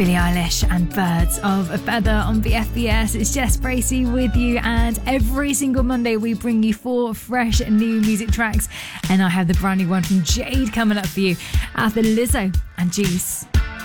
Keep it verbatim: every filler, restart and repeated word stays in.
Billie Eilish and Birds of a Feather on B F B S. It's Jess Bracey with you, and every single Monday we bring you four fresh new music tracks, and I have the brand new one from Jade coming up for you after Lizzo and Juice.